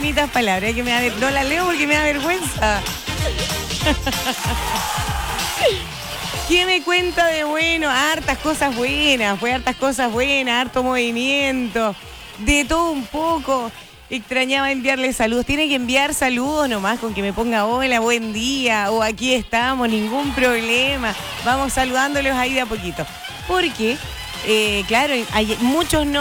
bonitas palabras, que no las leo porque me da vergüenza. ¿Qué me cuenta de bueno? Hartas cosas buenas, harto movimiento, de todo un poco. Extrañaba enviarle saludos. Tiene que enviar saludos nomás con que me ponga hola, buen día, o aquí estamos, ningún problema. Vamos saludándolos ahí de a poquito. Porque, claro, hay muchos no.